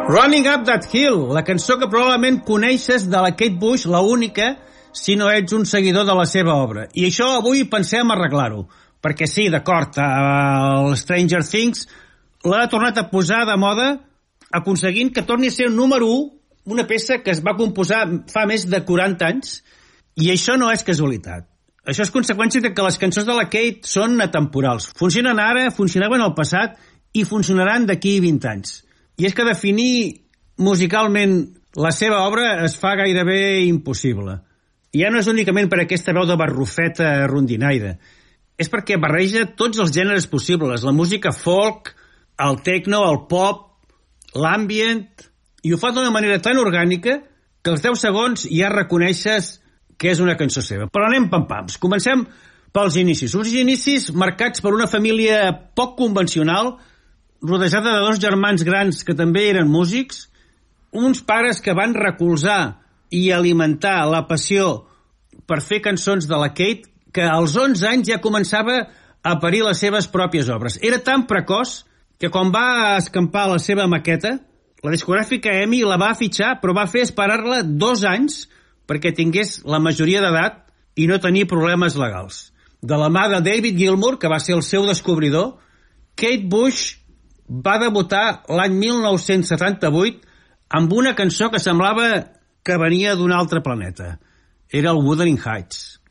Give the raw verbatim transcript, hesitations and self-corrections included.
Running Up That Hill, la cançó que probablement coneixes de la Kate Bush, la única, si no ets un seguidor de la seva obra. I això avui pensem arreglar-ho, perquè sí, d'acord, el Stranger Things l'ha tornat a posar de moda aconseguint que torni a ser un número u, una peça que es va composar fa més de quaranta anys, i això no és casualitat. Això és conseqüència de que les cançons de la Kate són atemporals. Funcionen ara, funcionaven al passat i funcionaran d'aquí vint anys. I és que definir musicalment la seva obra es fa gairebé impossible. I ja no és únicament per aquesta veu de barrufeta rondinaire. És perquè barreja tots els gèneres possibles. La música folk, el techno, el pop, l'ambient... I ho fa d'una manera tan orgànica que als deu segons ja reconeixes que és una cançó seva. Però anem pam-pams. Comencem pels inicis. Uns inicis marcats per una família poc convencional, rodejada de dos germans grans que també eren músics, uns pares que van recolzar i alimentar la passió per fer cançons de la Kate, que als onze anys ja començava a parir les seves pròpies obres. Era tan precoç que quan va escampar la seva maqueta, la discogràfica EMI la va fitxar, però va fer esperar-la dos anys perquè tingués la majoria d'edat i no tenir problemes legals. De la mà de David Gilmour, que va ser el seu descobridor, Kate Bush va debutar l'any mil nou-cents setanta-vuit amb una cançó que semblava que venia d'un altre planeta. Era el Wuthering Heights.